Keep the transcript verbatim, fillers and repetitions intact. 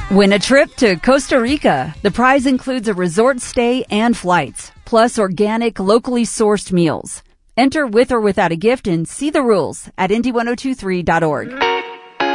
Win a trip to Costa Rica. The prize includes a resort stay and flights, plus organic, locally sourced meals. Enter with or without a gift and see the rules at Indy ten twenty-three dot org.